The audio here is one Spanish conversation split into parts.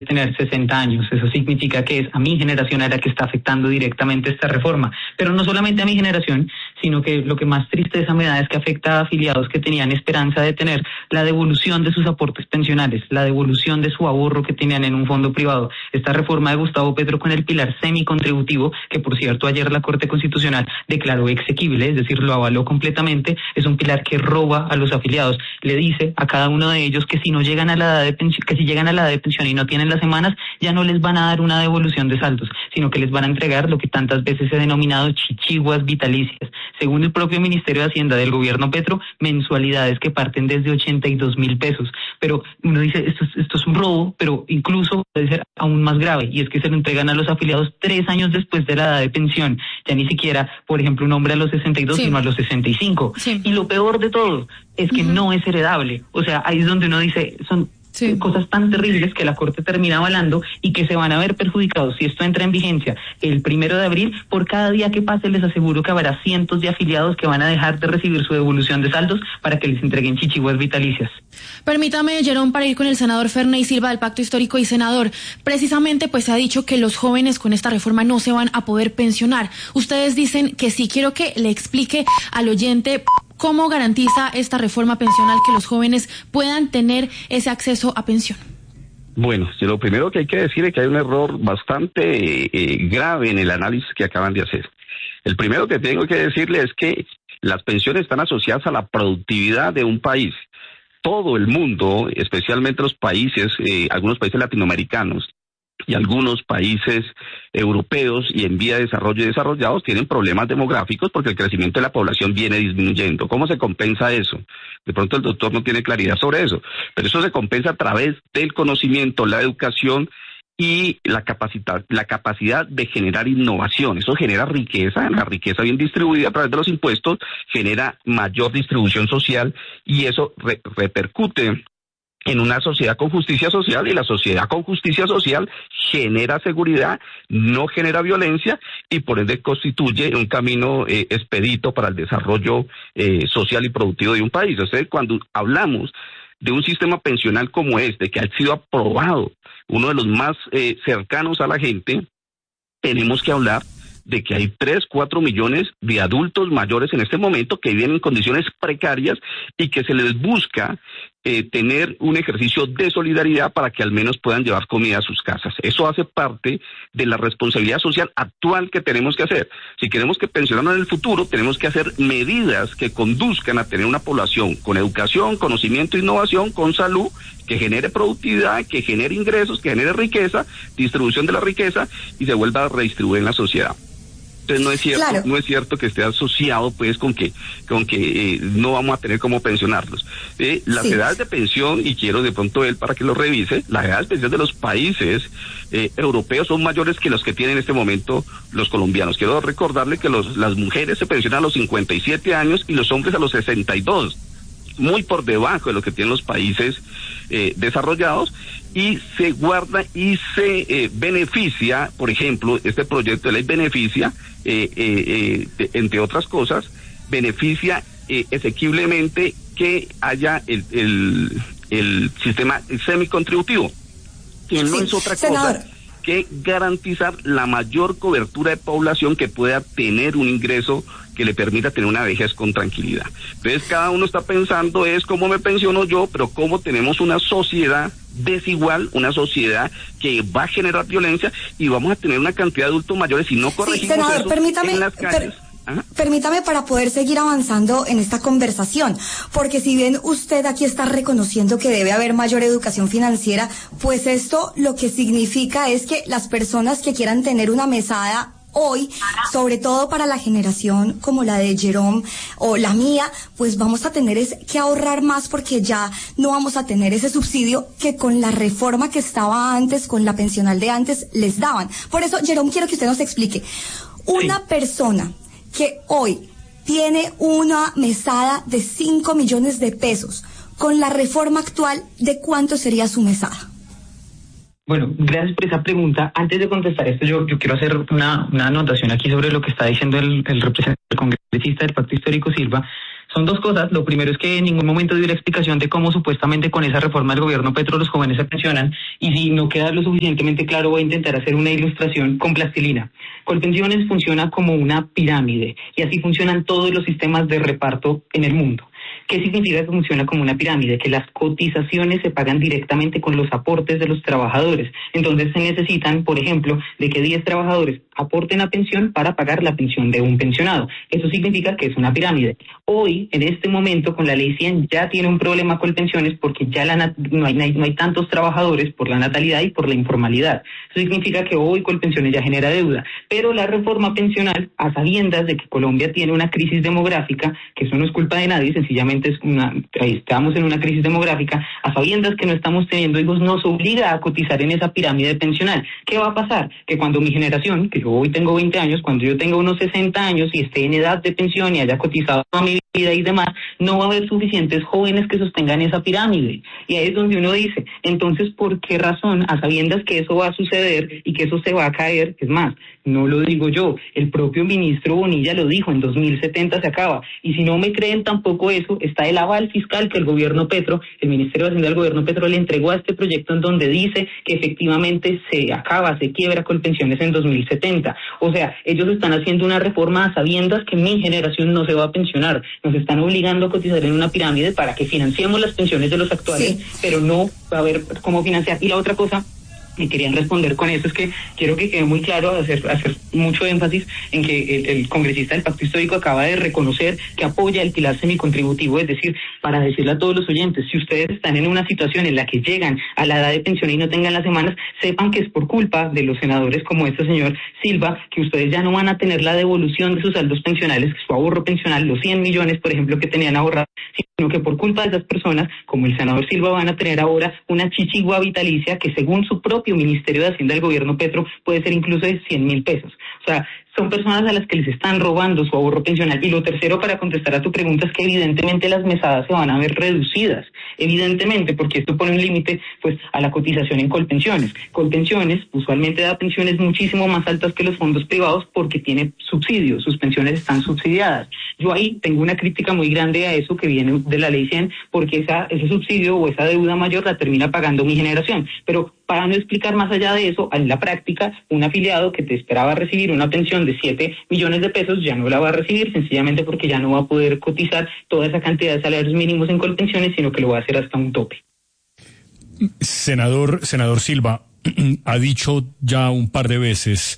tener 60 años. Eso significa que es a mi generación a la que está afectando directamente esta reforma. Pero no solamente a mi generación, sino que lo que más tristeza me da es que afecta a afiliados que tenían esperanza de tener la devolución de sus aportes pensionales, la devolución de su ahorro que tenían en un fondo privado. Esta reforma de Gustavo Petro con el pilar semicontributivo, que por cierto ayer la Corte Constitucional declaró exequible, es decir, lo avaló completamente, es un pilar que roba a los afiliados. Le dice a cada uno de ellos que si no llegan a la edad de pensión, que si llegan a la edad de pensión y no tienen las semanas, ya no les van a dar una devolución de saldos, sino que les van a entregar lo que tantas veces se ha denominado chichiguas vitalicias. Según el propio Ministerio de Hacienda del gobierno Petro, mensualidades que parten desde 82.000 pesos. Pero uno dice, esto es un robo, pero incluso puede ser aún más grave, y es que se lo entregan a los afiliados 3 años después de la edad de pensión. Ya ni siquiera, por ejemplo, un hombre a los 62, sino a los 65. Sí. Y lo peor de todo es que no es heredable. O sea, ahí es donde uno dice, son cosas tan terribles que la Corte termina avalando y que se van a ver perjudicados si esto entra en vigencia el 1 de abril. Por cada día que pase les aseguro que habrá cientos de afiliados que van a dejar de recibir su devolución de saldos para que les entreguen chichiguas vitalicias. Permítame, Jerón, para ir con el senador Ferney Silva del Pacto Histórico. Y senador, precisamente pues se ha dicho que los jóvenes con esta reforma no se van a poder pensionar. Ustedes dicen que sí. Quiero que le explique al oyente ¿cómo garantiza esta reforma pensional que los jóvenes puedan tener ese acceso a pensión? Bueno, lo primero que hay que decir es que hay un error bastante grave en el análisis que acaban de hacer. El primero que tengo que decirle es que las pensiones están asociadas a la productividad de un país. Todo el mundo, especialmente los países, algunos países latinoamericanos, y algunos países europeos y en vía de desarrollo y desarrollados tienen problemas demográficos porque el crecimiento de la población viene disminuyendo. ¿Cómo se compensa eso? De pronto el doctor no tiene claridad sobre eso, pero eso se compensa a través del conocimiento, la educación y la capacidad de generar innovación. Eso genera riqueza, la riqueza bien distribuida a través de los impuestos genera mayor distribución social y eso repercute en una sociedad con justicia social, y la sociedad con justicia social genera seguridad, no genera violencia y por ende constituye un camino expedito para el desarrollo social y productivo de un país. Entonces, cuando hablamos de un sistema pensional como este, que ha sido aprobado, uno de los más cercanos a la gente, tenemos que hablar de que hay 3-4 millones de adultos mayores en este momento que viven en condiciones precarias y que se les busca tener un ejercicio de solidaridad para que al menos puedan llevar comida a sus casas. Eso hace parte de la responsabilidad social actual que tenemos que hacer. Si queremos que pensionarnos en el futuro, tenemos que hacer medidas que conduzcan a tener una población con educación, conocimiento, innovación, con salud, que genere productividad, que genere ingresos, que genere riqueza, distribución de la riqueza y se vuelva a redistribuir en la sociedad. Entonces no es cierto, claro, no es cierto que esté asociado pues con que no vamos a tener cómo pensionarlos. Las edades de pensión, y quiero de pronto él para que lo revise, las edades de pensión de los países europeos son mayores que los que tienen en este momento los colombianos. Quiero recordarle que las mujeres se pensionan a los 57 años y los hombres a los 62. Muy por debajo de lo que tienen los países desarrollados, y se guarda y se beneficia, por ejemplo, este proyecto de ley beneficia, entre otras cosas, beneficia exequiblemente que haya el sistema semicontributivo, que no es otra cosa que garantizar la mayor cobertura de población que pueda tener un ingreso que le permita tener una vejez con tranquilidad. Entonces cada uno está pensando es cómo me pensiono yo, pero cómo tenemos una sociedad desigual, una sociedad que va a generar violencia y vamos a tener una cantidad de adultos mayores si no corregimos senador, eso en las calles. Permítame para poder seguir avanzando en esta conversación, porque si bien usted aquí está reconociendo que debe haber mayor educación financiera, pues esto lo que significa es que las personas que quieran tener una mesada hoy, sobre todo para la generación como la de Jerome o la mía, pues vamos a tener que ahorrar más porque ya no vamos a tener ese subsidio que con la reforma que estaba antes, con la pensional de antes, les daban. Por eso, Jerome, quiero que usted nos explique. Una persona que hoy tiene una mesada de 5 millones de pesos, con la reforma actual, ¿de cuánto sería su mesada? Bueno, gracias por esa pregunta. Antes de contestar esto, yo quiero hacer una anotación aquí sobre lo que está diciendo el representante, el congresista del Pacto Histórico Silva, Son dos cosas. Lo primero es que en ningún momento dio la explicación de cómo supuestamente con esa reforma del gobierno Petro los jóvenes se pensionan, y si no queda lo suficientemente claro voy a intentar hacer una ilustración con plastilina. Colpensiones funciona como una pirámide y así funcionan todos los sistemas de reparto en el mundo. ¿Qué significa que funciona como una pirámide? Que las cotizaciones se pagan directamente con los aportes de los trabajadores. Entonces se necesitan, por ejemplo, de que 10 trabajadores aporten a pensión para pagar la pensión de un pensionado. Eso significa que es una pirámide. Hoy, en este momento, con la ley 100 ya tiene un problema con pensiones porque ya no hay tantos trabajadores por la natalidad y por la informalidad. Eso significa que hoy Colpensiones ya genera deuda. Pero la reforma pensional, a sabiendas de que Colombia tiene una crisis demográfica, que eso no es culpa de nadie, sencillamente estamos en una crisis demográfica, a sabiendas que no estamos teniendo hijos, nos obliga a cotizar en esa pirámide pensional. ¿Qué va a pasar? Que cuando mi generación, que yo hoy tengo 20 años, cuando yo tenga unos 60 años y esté en edad de pensión y haya cotizado toda mi vida y demás, no va a haber suficientes jóvenes que sostengan esa pirámide. Y ahí es donde uno dice, entonces, ¿por qué razón, a sabiendas que eso va a suceder y que eso se va a caer? Es más, no lo digo yo, el propio ministro Bonilla lo dijo, en 2070 se acaba. Y si no me creen tampoco eso, está el aval fiscal que el gobierno Petro, el Ministerio de Hacienda del gobierno Petro le entregó a este proyecto, en donde dice que efectivamente se acaba, se quiebra Colpensiones en 2070. O sea, ellos están haciendo una reforma a sabiendas que mi generación no se va a pensionar. Nos están obligando a cotizar en una pirámide para que financiemos las pensiones de los actuales, sí, pero no va a haber cómo financiar. Y la otra cosa que querían responder con eso es que quiero que quede muy claro, hacer mucho énfasis en que el congresista del Pacto Histórico acaba de reconocer que apoya el pilar semicontributivo, es decir, para decirle a todos los oyentes, si ustedes están en una situación en la que llegan a la edad de pensión y no tengan las semanas, sepan que es por culpa de los senadores como este señor Silva, que ustedes ya no van a tener la devolución de sus saldos pensionales, su ahorro pensional, los 100 millones, por ejemplo, que tenían ahorrados, sino que por culpa de esas personas, como el senador Silva, van a tener ahora una chichigua vitalicia que, según su propio Ministerio de Hacienda del gobierno Petro, puede ser incluso de 100.000 pesos. O sea, son personas a las que les están robando su ahorro pensional. Y lo tercero, para contestar a tu pregunta, es que evidentemente las mesadas se van a ver reducidas, evidentemente, porque esto pone un límite pues a la cotización en Colpensiones. Colpensiones usualmente da pensiones muchísimo más altas que los fondos privados porque tiene subsidios, sus pensiones están subsidiadas. Yo ahí tengo una crítica muy grande a eso que viene de la ley 100, porque ese subsidio o esa deuda mayor la termina pagando mi generación. Pero para no explicar más allá de eso, en la práctica, un afiliado que te esperaba recibir una pensión de 7 millones de pesos ya no la va a recibir, sencillamente porque ya no va a poder cotizar toda esa cantidad de salarios mínimos en Colpensiones, sino que lo va a hacer hasta un tope. Senador Silva, ha dicho ya un par de veces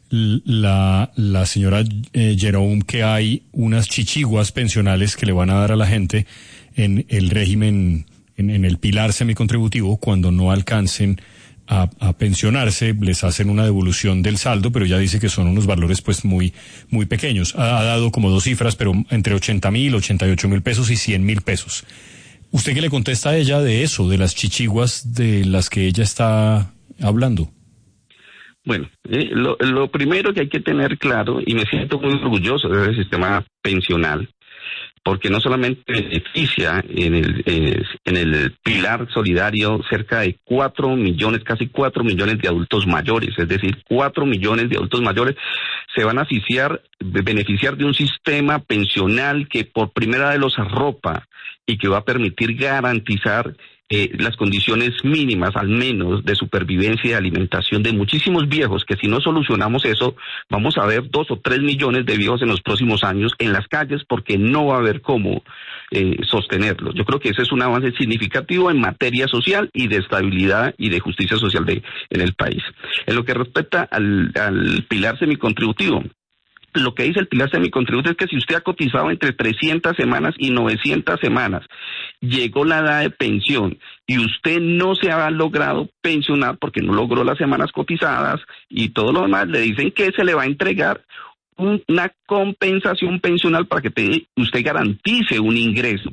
la señora Jerome que hay unas chichiguas pensionales que le van a dar a la gente en el régimen, en el pilar semicontributivo, cuando no alcancen a pensionarse, les hacen una devolución del saldo, pero ya dice que son unos valores pues muy pequeños. Ha dado como dos cifras, pero entre 80.000, 88.000 pesos y 100.000 pesos. ¿Usted qué le contesta a ella de eso, de las chichiguas de las que ella está hablando? Bueno, lo primero que hay que tener claro, y me siento muy orgulloso de ese sistema pensional, porque no solamente beneficia en el pilar solidario cerca de 4 millones, casi 4 millones de adultos mayores, es decir, 4 millones de adultos mayores se van a beneficiar de un sistema pensional que por primera vez los arropa y que va a permitir garantizar las condiciones mínimas, al menos, de supervivencia y alimentación de muchísimos viejos, que si no solucionamos eso, vamos a ver 2 o 3 millones de viejos en los próximos años en las calles, porque no va a haber cómo sostenerlos. Yo creo que ese es un avance significativo en materia social y de estabilidad y de justicia social en el país. En lo que respecta al pilar semicontributivo, lo que dice el pilar semicontributivo es que si usted ha cotizado entre 300 semanas y 900 semanas, llegó la edad de pensión y usted no se ha logrado pensionar porque no logró las semanas cotizadas y todo lo demás, le dicen que se le va a entregar una compensación pensional para que usted garantice un ingreso,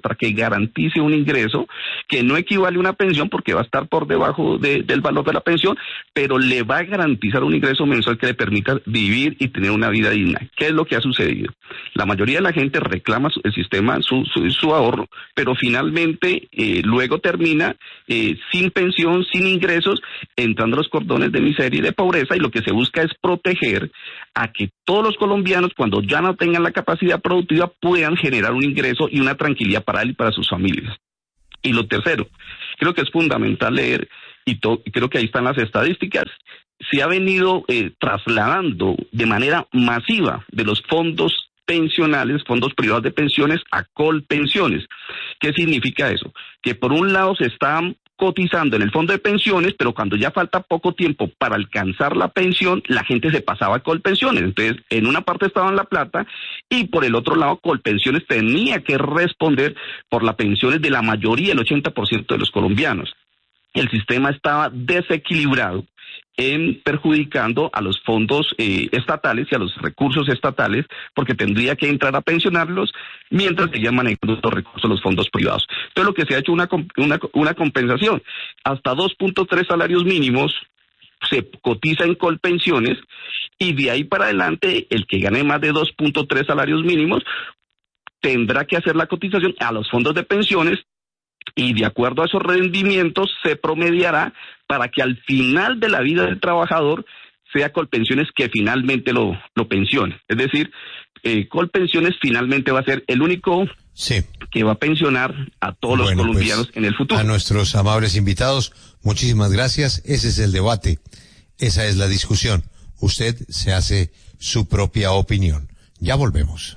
que no equivale a una pensión porque va a estar por debajo del valor de la pensión, pero le va a garantizar un ingreso mensual que le permita vivir y tener una vida digna. ¿Qué es lo que ha sucedido? La mayoría de la gente reclama el sistema, su ahorro, pero finalmente luego termina sin pensión, sin ingresos, entrando a los cordones de miseria y de pobreza, y lo que se busca es proteger a que todos los colombianos, cuando ya no tengan la capacidad productiva, puedan generar un ingreso y una tranquilidad para él y para sus familias. Y lo tercero, creo que es fundamental leer, y creo que ahí están las estadísticas, se ha venido trasladando de manera masiva de los fondos pensionales, fondos privados de pensiones, a colpensiones. ¿Qué significa eso? Que por un lado se están cotizando en el fondo de pensiones, pero cuando ya falta poco tiempo para alcanzar la pensión, la gente se pasaba a colpensiones. Entonces, en una parte estaba la plata y por el otro lado, colpensiones tenía que responder por las pensiones de la mayoría, el 80% de los colombianos. El sistema estaba desequilibrado, perjudicando a los fondos estatales y a los recursos estatales, porque tendría que entrar a pensionarlos mientras seguían manejando los recursos los fondos privados. Entonces lo que se ha hecho una compensación, hasta 2.3 salarios mínimos se cotiza en colpensiones, y de ahí para adelante el que gane más de 2.3 salarios mínimos tendrá que hacer la cotización a los fondos de pensiones, y de acuerdo a esos rendimientos se promediará para que al final de la vida del trabajador sea Colpensiones que finalmente lo pensione. Es decir, Colpensiones finalmente va a ser el único que va a pensionar a todos los colombianos en el futuro. A nuestros amables invitados, muchísimas gracias. Ese es el debate, esa es la discusión. Usted se hace su propia opinión. Ya volvemos.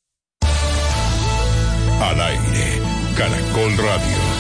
Al aire, Caracol Radio.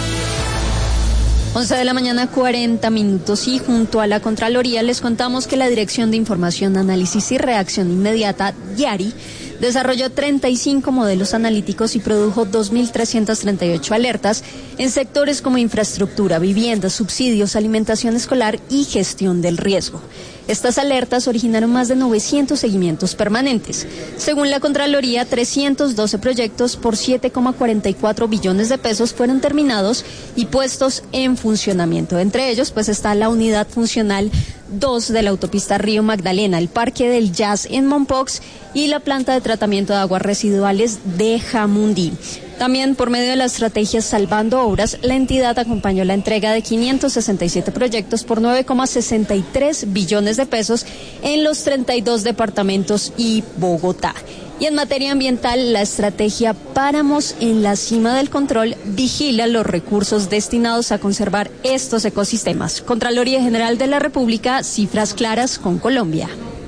11:40 a.m. y junto a la Contraloría les contamos que la Dirección de Información, Análisis y Reacción Inmediata, DIARI, desarrolló 35 modelos analíticos y produjo 2.338 alertas en sectores como infraestructura, vivienda, subsidios, alimentación escolar y gestión del riesgo. Estas alertas originaron más de 900 seguimientos permanentes. Según la Contraloría, 312 proyectos por 7,44 billones de pesos fueron terminados y puestos en funcionamiento. Entre ellos, pues está la unidad funcional 2 de la autopista Río Magdalena, el Parque del Jazz en Mompox y la planta de tratamiento de aguas residuales de Jamundí. También por medio de la estrategia Salvando Obras, la entidad acompañó la entrega de 567 proyectos por 9,63 billones de pesos en los 32 departamentos y Bogotá. Y en materia ambiental, la estrategia Páramos en la Cima del Control vigila los recursos destinados a conservar estos ecosistemas. Contraloría General de la República, cifras claras con Colombia.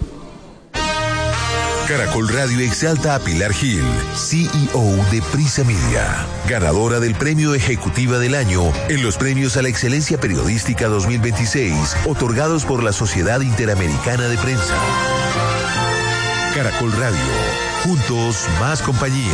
Caracol Radio exalta a Pilar Gil, CEO de Prisa Media, ganadora del Premio Ejecutiva del Año en los Premios a la Excelencia Periodística 2026, otorgados por la Sociedad Interamericana de Prensa. Caracol Radio, juntos más compañía.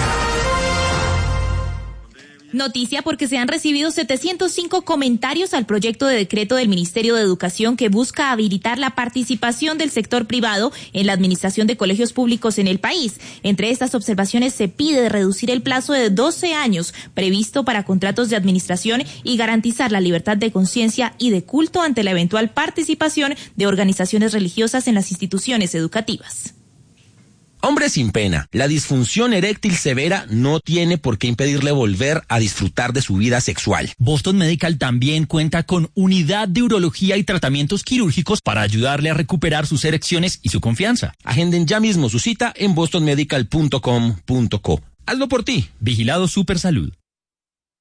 Noticia porque se han recibido 705 comentarios al proyecto de decreto del Ministerio de Educación que busca habilitar la participación del sector privado en la administración de colegios públicos en el país. Entre estas observaciones se pide reducir el plazo de 12 años previsto para contratos de administración y garantizar la libertad de conciencia y de culto ante la eventual participación de organizaciones religiosas en las instituciones educativas. Hombre sin pena, la disfunción eréctil severa no tiene por qué impedirle volver a disfrutar de su vida sexual. Boston Medical también cuenta con unidad de urología y tratamientos quirúrgicos para ayudarle a recuperar sus erecciones y su confianza. Agenden ya mismo su cita en bostonmedical.com.co. Hazlo por ti. Vigilado Supersalud.